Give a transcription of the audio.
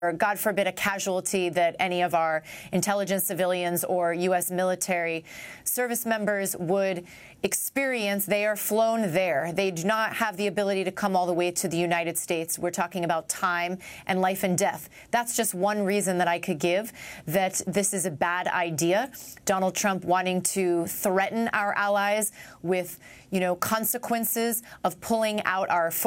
or, God forbid, a casualty that any of our intelligence civilians or U.S. military service members would experience. They are flown there. They do not have the ability to come all the way to the United States. We're talking about time and life and death. That's just one reason that I could give that this is a bad idea. Donald Trump wanting to threaten our allies with, consequences of pulling out our